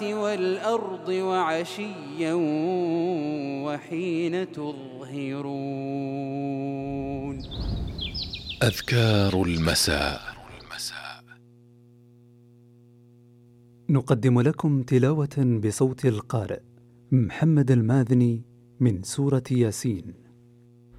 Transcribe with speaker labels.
Speaker 1: والأرض وعشيا وحين تظهرون.
Speaker 2: أذكار المساء.
Speaker 3: نقدم لكم تلاوة بصوت القارئ محمد الماذني من سورة ياسين.